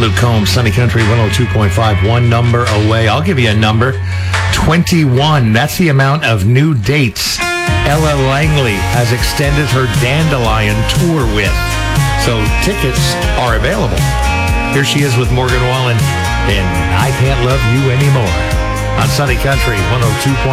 Luke Combs, Sunny Country 102.5, one number away. I'll give you a number, 21. That's the amount of new dates Ella Langley has extended her Dandelion tour with. So tickets are available. Here she is with Morgan Wallen in I Can't Love You Anymore on Sunny Country 102.5.